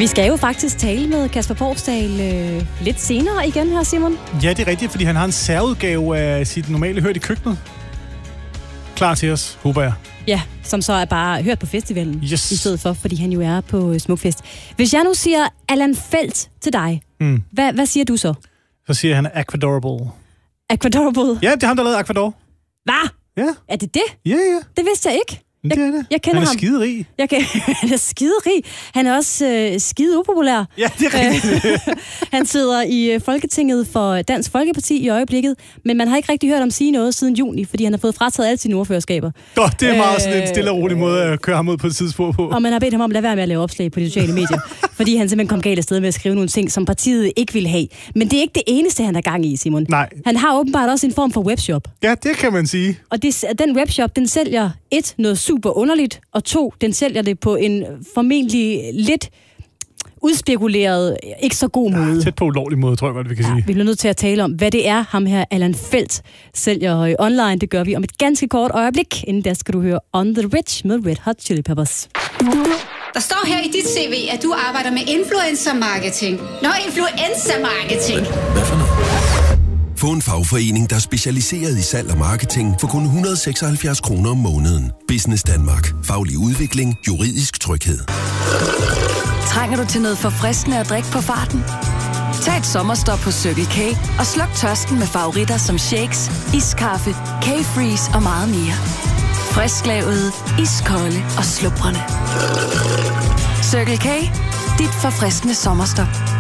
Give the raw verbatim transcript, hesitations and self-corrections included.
Vi skal jo faktisk tale med Kasper Porsdal øh, lidt senere igen her, Simon. Ja, det er rigtigt, fordi han har en særudgave af sit normale Hørt i køkkenet. Klar til os, håber jeg. Ja, som så er bare hørt på festivalen yes. i stedet for, fordi han jo er på Smukfest. Hvis jeg nu siger Allan Feldt til dig, mm. hvad, hvad siger du så? Så siger han Aquadorable. Aquadorable? Ja, det er ham, der lavede Aquador. Hvad? Ja. Er det det? Ja, ja. Det vidste jeg ikke. Jeg, det er det. Jeg kender han er ham. skiderig. Jeg kan, han er skiderig. Han er også øh, skide upopulær. Ja, det er rigtigt. Han sidder i Folketinget for Dansk Folkeparti i øjeblikket, men man har ikke rigtig hørt ham sige noget siden juni, fordi han har fået frataget alle sine ordførerskaber. Oh, det er meget sådan en stille og rolig måde at køre ham ud på et tidsspor på. Og man har bedt ham om at lade være med at lave opslag på de sociale medier, fordi han simpelthen kom galt afsted med at skrive nogle ting, som partiet ikke ville have. Men det er ikke det eneste, han er gang i, Simon. Nej. Han har åbenbart også en form for webshop. Ja, det kan man sige. Og det, den webshop, den sælger et, noget super underligt, og to, den sælger det på en formentlig lidt udspekuleret, ikke så god måde. Ja, tæt på ulovlig måde, tror jeg godt, vi kan ja, sige. Vi bliver nødt til at tale om, hvad det er, ham her Allan Feldt sælger online. Det gør vi om et ganske kort øjeblik. Inden da skal du høre On the Rich med Red Hot Chili Peppers. Der står her i dit C V, at du arbejder med influencer marketing. Nå, influencer marketing. Hvad for noget? Få en fagforening, der er specialiseret i salg og marketing for kun et hundrede og seksoghalvfjerds kroner om måneden. Business Danmark. Faglig udvikling. Juridisk tryghed. Trænger du til noget forfriskende at drikke på farten? Tag et sommerstop på Circle K og sluk tørsten med favoritter som shakes, iskaffe, K-Freeze og meget mere. Frisklavet, iskolde og slubrende. Circle K. Dit forfriskende sommerstop.